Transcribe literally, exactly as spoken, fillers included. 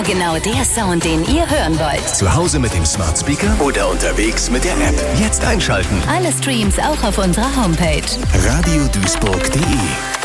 immer genau der Sound, den ihr hören wollt. Zu Hause mit dem Smart Speaker oder unterwegs mit der App. Jetzt einschalten. Alle Streams auch auf unserer Homepage. radio duisburg punkt de